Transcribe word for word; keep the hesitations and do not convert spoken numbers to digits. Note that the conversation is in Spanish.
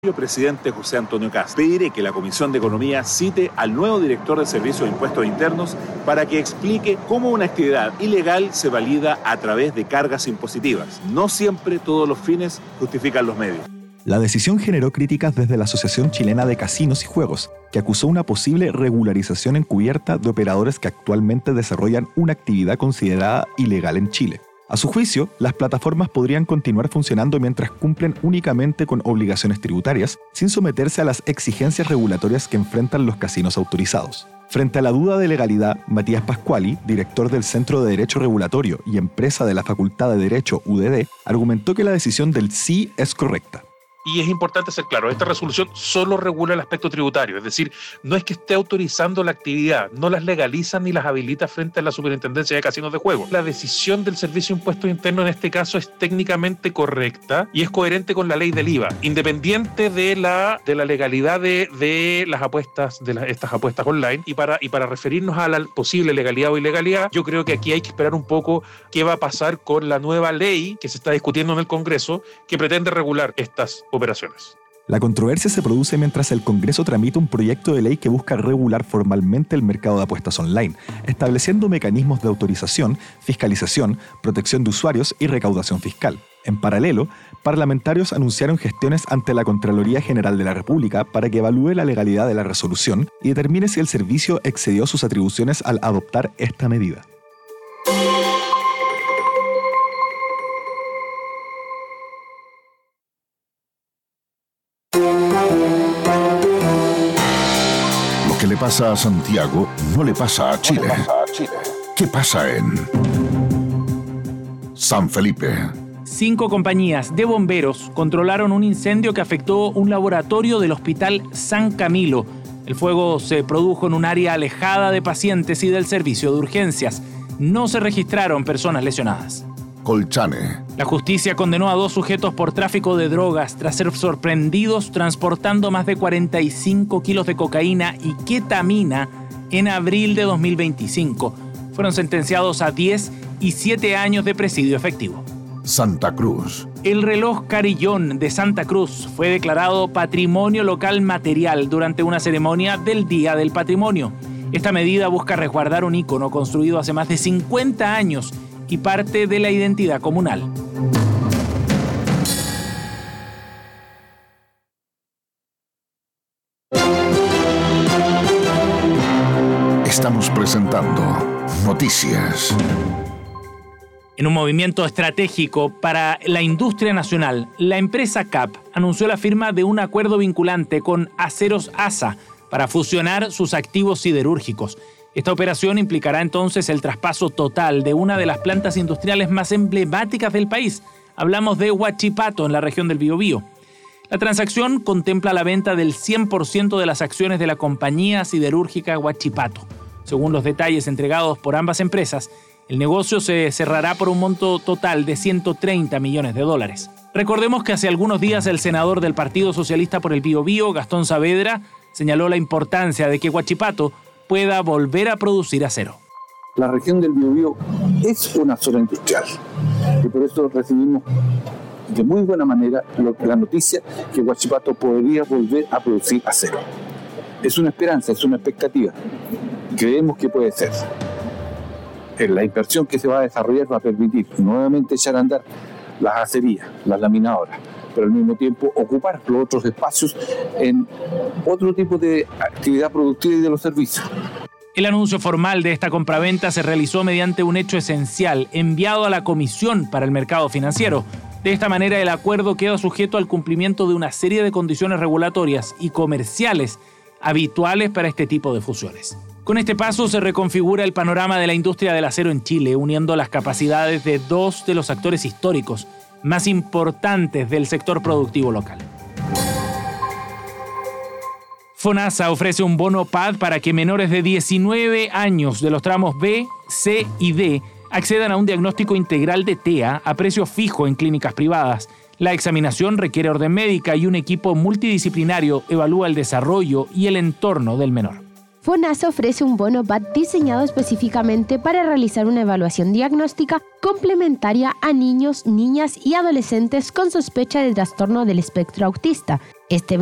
El presidente José Antonio Kast. Pediré que la Comisión de Economía cite al nuevo director de Servicios de Impuestos Internos para que explique cómo una actividad ilegal se valida a través de cargas impositivas. No siempre todos los fines justifican los medios. La decisión generó críticas desde la Asociación Chilena de Casinos y Juegos, que acusó una posible regularización encubierta de operadores que actualmente desarrollan una actividad considerada ilegal en Chile. A su juicio, las plataformas podrían continuar funcionando mientras cumplen únicamente con obligaciones tributarias, sin someterse a las exigencias regulatorias que enfrentan los casinos autorizados. Frente a la duda de legalidad, Matías Pascuali, director del Centro de Derecho Regulatorio y empresa de la Facultad de Derecho U D D, argumentó que la decisión del sí es correcta. Y es importante ser claro, esta resolución solo regula el aspecto tributario, es decir, no es que esté autorizando la actividad, no las legaliza ni las habilita frente a la Superintendencia de Casinos de Juego. La decisión del Servicio de Impuestos Internos en este caso es técnicamente correcta y es coherente con la ley del I V A, independiente de la, de la legalidad de, de las apuestas, de la, estas apuestas online. Y para, y para referirnos a la posible legalidad o ilegalidad, yo creo que aquí hay que esperar un poco qué va a pasar con la nueva ley que se está discutiendo en el Congreso que pretende regular estas operaciones. La controversia se produce mientras el Congreso tramita un proyecto de ley que busca regular formalmente el mercado de apuestas online, estableciendo mecanismos de autorización, fiscalización, protección de usuarios y recaudación fiscal. En paralelo, parlamentarios anunciaron gestiones ante la Contraloría General de la República para que evalúe la legalidad de la resolución y determine si el servicio excedió sus atribuciones al adoptar esta medida. ¿Qué le pasa a Santiago? No le pasa a Chile. ¿Qué pasa en San Felipe? Cinco compañías de bomberos controlaron un incendio que afectó un laboratorio del Hospital San Camilo. El fuego se produjo en un área alejada de pacientes y del servicio de urgencias. No se registraron personas lesionadas. Colchane. La justicia condenó a dos sujetos por tráfico de drogas tras ser sorprendidos transportando más de cuarenta y cinco kilos de cocaína y ketamina en abril de dos mil veinticinco. Fueron sentenciados a diez y siete años de presidio efectivo. Santa Cruz. El reloj Carillón de Santa Cruz fue declarado Patrimonio Local Material durante una ceremonia del Día del Patrimonio. Esta medida busca resguardar un ícono construido hace más de cincuenta años y parte de la identidad comunal. Estamos presentando Noticias. En un movimiento estratégico para la industria nacional, la empresa C A P anunció la firma de un acuerdo vinculante con Aceros A S A para fusionar sus activos siderúrgicos. Esta operación implicará entonces el traspaso total de una de las plantas industriales más emblemáticas del país. Hablamos de Huachipato, en la región del Biobío. La transacción contempla la venta del cien por ciento de las acciones de la compañía siderúrgica Huachipato. Según los detalles entregados por ambas empresas, el negocio se cerrará por un monto total de ciento treinta millones de dólares. Recordemos que hace algunos días el senador del Partido Socialista por el Biobío, Gastón Saavedra, señaló la importancia de que Huachipato pueda volver a producir acero. La región del Biobío es una zona industrial y por eso recibimos de muy buena manera la noticia que Huachipato podría volver a producir acero. Es una esperanza, es una expectativa. Creemos que puede ser. La inversión que se va a desarrollar va a permitir nuevamente echar a andar las acerías, las laminadoras, pero al mismo tiempo ocupar los otros espacios en otro tipo de actividad productiva y de los servicios. El anuncio formal de esta compraventa se realizó mediante un hecho esencial enviado a la Comisión para el Mercado Financiero. De esta manera, el acuerdo queda sujeto al cumplimiento de una serie de condiciones regulatorias y comerciales habituales para este tipo de fusiones. Con este paso se reconfigura el panorama de la industria del acero en Chile, uniendo las capacidades de dos de los actores históricos más importantes del sector productivo local. FONASA ofrece un bono P A D para que menores de diecinueve años de los tramos B, C y D accedan a un diagnóstico integral de T E A a precio fijo en clínicas privadas. La examinación requiere orden médica y un equipo multidisciplinario evalúa el desarrollo y el entorno del menor. FONASA ofrece un bono P A D diseñado específicamente para realizar una evaluación diagnóstica complementaria a niños, niñas y adolescentes con sospecha de trastorno del espectro autista. Este